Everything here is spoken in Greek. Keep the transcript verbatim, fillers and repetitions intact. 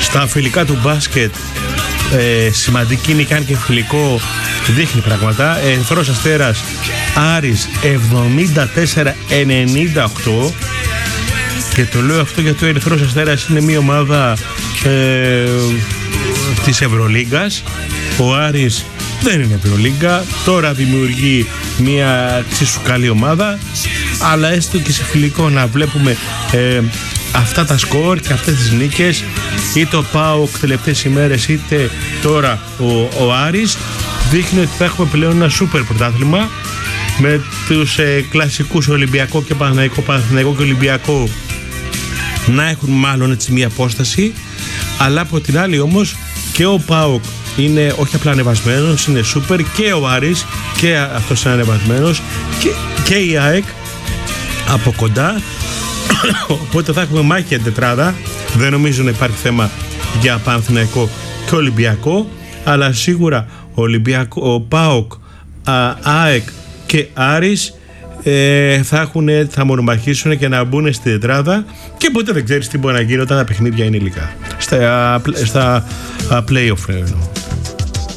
Στα φιλικά του μπάσκετ, ε, σημαντική είναι και αν και φιλικό δείχνει πράγματα. Ερυθρός Αστέρας Άρης εβδομήντα τέσσερα ενενήντα οκτώ, και το λέω αυτό γιατί ο Ερυθρός Αστέρας είναι μια ομάδα ε, της Ευρωλίγκας. Ο Άρης δεν είναι Ευρωλίγκα, τώρα δημιουργεί μια εξίσου καλή ομάδα, αλλά έστω και σε φιλικό να βλέπουμε ε, αυτά τα σκορ και αυτές τις νίκες, είτε ο ΠΑΟΚ τελευταίες ημέρες είτε τώρα ο, ο Άρης, δείχνει ότι θα έχουμε πλέον ένα σούπερ πρωτάθλημα με τους ε, κλασικούς Ολυμπιακό και Παναθηναϊκό, Παναθηναϊκό και Ολυμπιακό να έχουν μάλλον έτσι μια απόσταση, αλλά από την άλλη όμως και ο ΠΑΟΚ είναι όχι απλά ανεβασμένος, είναι σούπερ, και ο Άρης και αυτός είναι ανεβασμένος, και, και η ΑΕΚ από κοντά. Οπότε θα έχουμε μάχη για τετράδα. Δεν νομίζω να υπάρχει θέμα για Παναθηναϊκό και Ολυμπιακό, αλλά σίγουρα ο, Ολυμπιακό, ο ΠΑΟΚ, α, ΑΕΚ και Άρης ε, θα, έχουν, θα μονομαχήσουν και να μπουν στη τετράδα, και ποτέ δεν ξέρεις τι μπορεί να γίνει όταν τα παιχνίδια είναι υλικά στα, στα, στα play-off.